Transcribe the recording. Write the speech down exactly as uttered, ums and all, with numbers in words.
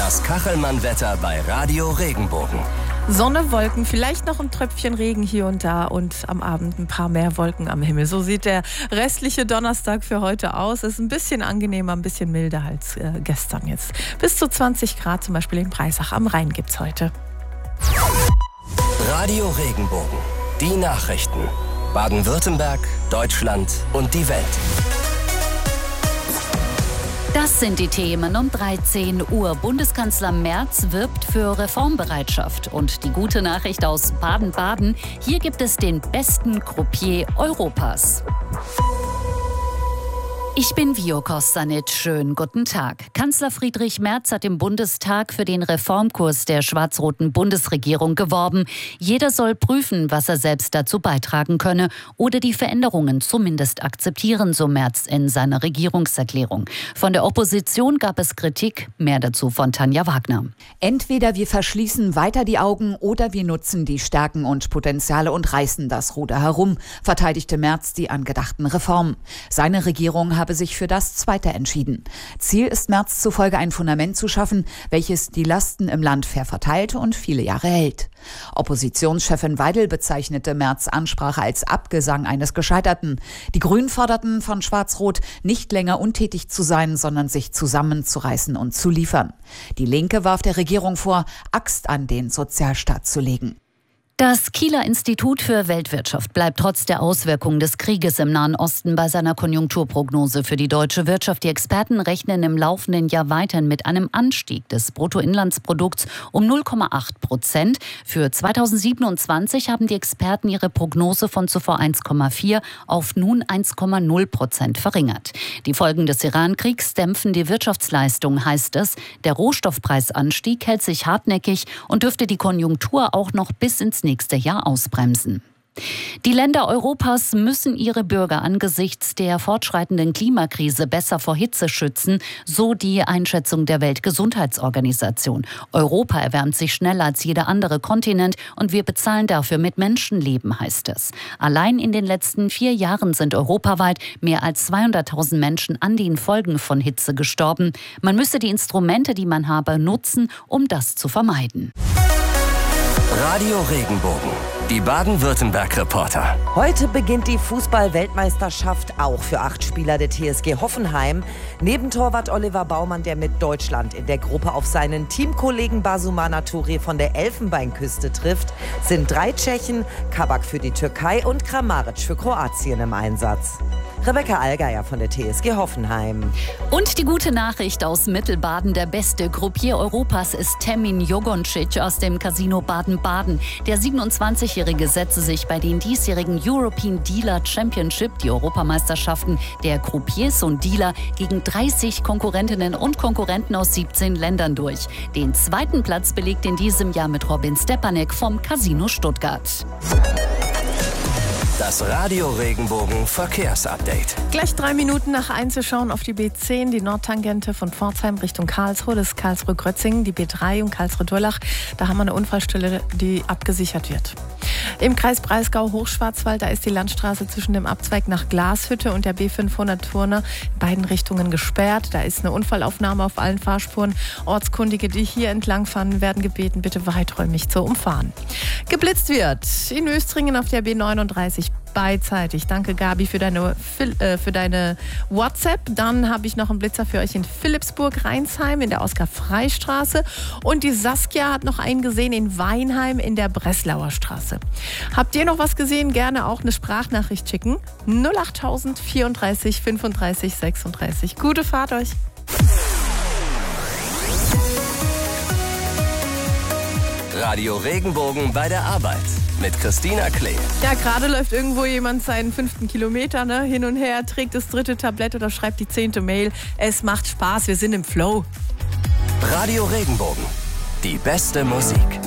Das Kachelmann-Wetter bei Radio Regenbogen. Sonne, Wolken, vielleicht noch ein Tröpfchen Regen hier und da und am Abend ein paar mehr Wolken am Himmel. So sieht der restliche Donnerstag für heute aus. Es ist ein bisschen angenehmer, ein bisschen milder als äh, gestern jetzt. Bis zu zwanzig Grad zum Beispiel in Breisach am Rhein gibt's heute. Radio Regenbogen. Die Nachrichten. Baden-Württemberg, Deutschland und die Welt. Das sind die Themen um dreizehn Uhr. Bundeskanzler Merz wirbt für Reformbereitschaft. Und die gute Nachricht aus Baden-Baden: Hier gibt es den besten Croupier Europas. Ich bin Vio Kostanic. Schönen guten Tag. Kanzler Friedrich Merz hat im Bundestag für den Reformkurs der schwarz-roten Bundesregierung geworben. Jeder soll prüfen, was er selbst dazu beitragen könne oder die Veränderungen zumindest akzeptieren, so Merz in seiner Regierungserklärung. Von der Opposition gab es Kritik. Mehr dazu von Tanja Wagner. Entweder wir verschließen weiter die Augen oder wir nutzen die Stärken und Potenziale und reißen das Ruder herum, verteidigte Merz die angedachten Reformen. Seine Regierung habe sich für das Zweite entschieden. Ziel ist Merz zufolge ein Fundament zu schaffen, welches die Lasten im Land fair verteilt und viele Jahre hält. Oppositionschefin Weidel bezeichnete Merz' Ansprache als Abgesang eines Gescheiterten. Die Grünen forderten von Schwarz-Rot, nicht länger untätig zu sein, sondern sich zusammenzureißen und zu liefern. Die Linke warf der Regierung vor, Axt an den Sozialstaat zu legen. Das Kieler Institut für Weltwirtschaft bleibt trotz der Auswirkungen des Krieges im Nahen Osten bei seiner Konjunkturprognose für die deutsche Wirtschaft. Die Experten rechnen im laufenden Jahr weiterhin mit einem Anstieg des Bruttoinlandsprodukts um null Komma acht Prozent. Für zweitausendsiebenundzwanzig haben die Experten ihre Prognose von zuvor eins Komma vier auf nun eins Komma null Prozent verringert. Die Folgen des Iran-Kriegs dämpfen die Wirtschaftsleistung, heißt es. Der Rohstoffpreisanstieg hält sich hartnäckig und dürfte die Konjunktur auch noch bis ins nächste Jahr ausbremsen. Die Länder Europas müssen ihre Bürger angesichts der fortschreitenden Klimakrise besser vor Hitze schützen, so die Einschätzung der Weltgesundheitsorganisation. Europa erwärmt sich schneller als jeder andere Kontinent und wir bezahlen dafür mit Menschenleben, heißt es. Allein in den letzten vier Jahren sind europaweit mehr als zweihunderttausend Menschen an den Folgen von Hitze gestorben. Man müsse die Instrumente, die man habe, nutzen, um das zu vermeiden. Radio Regenbogen. Die Baden-Württemberg-Reporter. Heute beginnt die Fußball-Weltmeisterschaft auch für acht Spieler der T S G Hoffenheim. Neben Torwart Oliver Baumann, der mit Deutschland in der Gruppe auf seinen Teamkollegen Basumana Touré von der Elfenbeinküste trifft, sind drei Tschechen, Kabak für die Türkei und Kramaric für Kroatien im Einsatz. Rebecca Allgeier von der T S G Hoffenheim. Und die gute Nachricht aus Mittelbaden: Der beste Croupier Europas ist Temin Jogoncic aus dem Casino Baden-Baden. Der siebenundzwanzigjährige setzte sich bei den diesjährigen European Dealer Championship, die Europameisterschaften der Croupiers und Dealer, gegen dreißig Konkurrentinnen und Konkurrenten aus siebzehn Ländern durch. Den zweiten Platz belegt in diesem Jahr mit Robin Stepanek vom Casino Stuttgart. Das Radio Regenbogen Verkehrsupdate. Gleich drei Minuten nach eins zu schauen auf die B zehn, die Nordtangente von Pforzheim Richtung Karlsruhe. Das ist Karlsruhe-Grötzingen, die B drei und Karlsruhe-Durlach. Da haben wir eine Unfallstelle, die abgesichert wird. Im Kreis Breisgau-Hochschwarzwald, da ist die Landstraße zwischen dem Abzweig nach Glashütte und der B fünfhundert Turner in beiden Richtungen gesperrt. Da ist eine Unfallaufnahme auf allen Fahrspuren. Ortskundige, die hier entlangfahren, werden gebeten, bitte weiträumig zu umfahren. Geblitzt wird in Östringen auf der B neununddreißig beidseitig. Danke, Gabi, für deine, äh, für deine WhatsApp. Dann habe ich noch einen Blitzer für euch in Philippsburg-Rheinsheim in der Oskar-Frei-Straße. Und die Saskia hat noch einen gesehen in Weinheim in der Breslauer Straße. Habt ihr noch was gesehen? Gerne auch eine Sprachnachricht schicken. null achttausend vierunddreißig fünfunddreißig sechsunddreißig. Gute Fahrt euch. Radio Regenbogen bei der Arbeit mit Christina Klee. Ja, gerade läuft irgendwo jemand seinen fünften Kilometer, ne? Hin und her, trägt das dritte Tablett oder schreibt die zehnte Mail. Es macht Spaß, wir sind im Flow. Radio Regenbogen. Die beste Musik.